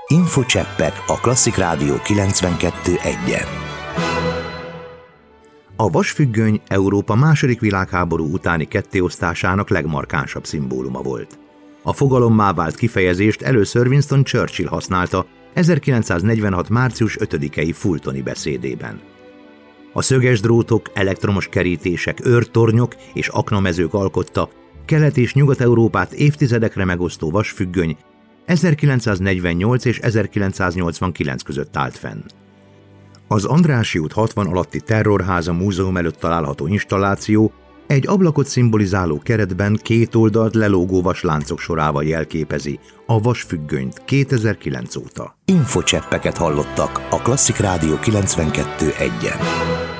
Infocseppek a Klasszik Rádió 92.1-en. A vasfüggöny Európa II. Világháború utáni kettéosztásának legmarkánsabb szimbóluma volt. A fogalommá vált kifejezést először Winston Churchill használta 1946. március 5-i Fultoni beszédében. A szöges drótok, elektromos kerítések, őrtornyok és aknamezők alkotta Kelet- és Nyugat-Európát évtizedekre megosztó vasfüggöny 1948 és 1989 között állt fenn. Az Andrássy út 60 alatti Terrorháza múzeum előtt található installáció egy ablakot szimbolizáló keretben két oldalt lelógó vasláncok sorával jelképezi a vasfüggönyt 2009 óta. Infocseppeket hallottak a Klasszik Rádió 92.1-en.